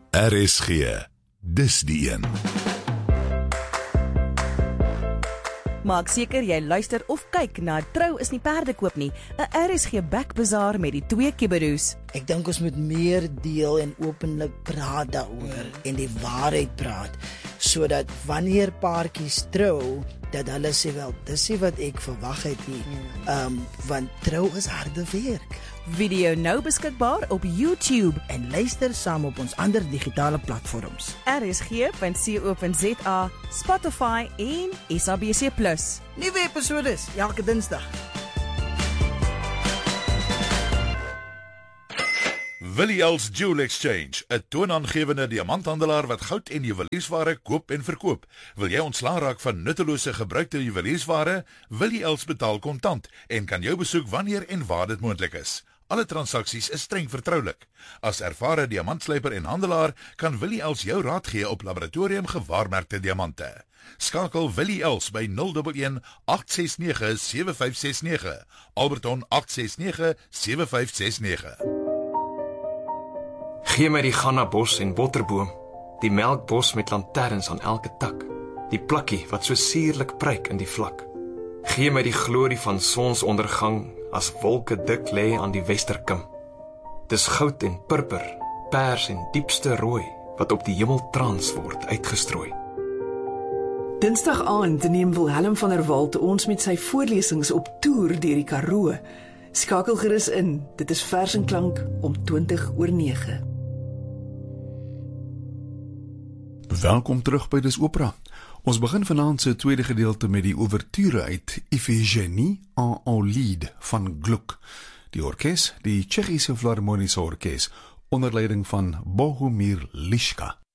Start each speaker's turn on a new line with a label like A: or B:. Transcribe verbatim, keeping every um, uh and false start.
A: R S G, dis die een.
B: Maak seker jy luister of kyk na Trou is nie perde koop nie, 'n R S G backbazaar met die twee kibberoes.
C: Ek dink ons moet meer deel en openlik praat daaroor en die waarheid praat, sodat wanneer paartjies trou, dat hulle sê wel, dis nie wat ek verwag het nie, um, want trou is harde werk.
B: Video nou beskikbaar op YouTube
C: En luister saam op ons ander digitale platforms.
B: R S G punt co punt za, Spotify en S A B C plus.
C: Nuwe episodes elke Dinsdag.
A: Willie Els Jewel Exchange, 'n toonaangewende diamanthandelaar wat goud en juweliersware koop en verkoop. Wil jy ontslaa raak van nuttelose gebruikte juweliersware? Willie Els betaal kontant en kan jou besoek wanneer en waar dit moontlik is. Alle transaksies is streng vertroulik. As ervare diamantslyper en handelaar kan Willie Els jou raad gee op laboratorium gewaarmerkte diamante. Skakel Willie Els by nul een een agt ses nege sewe vyf ses nege, Alberton agt ses nege sewe vyf ses nege.
D: Gee my die Ghana bos en botterboom, die melkbos met lanterns aan elke tak, die plakkie wat so suurlik pryk in die vlak. Gee my die glorie van sonsondergang as wolke dik lê aan die westerkim. Dis goud en purper, pers en diepste rooi wat op die hemeltrans word uitgestrooi.
E: Dinsdag aand neem Wilhelm van der Walt ons met sy voorlesings op toer deur die Karoo. Skakel gerus in, dit is Vers en Klank om twintig oor nege.
F: Welkom terug by Dis Opera. Ons begin vanaand se tweede gedeelte met die ouverture uit Iphigenie en Aulide van Gluck. Die orkes, die Tsjechiese Filharmoniese Orkes, onder leiding van Bohumir Lischka.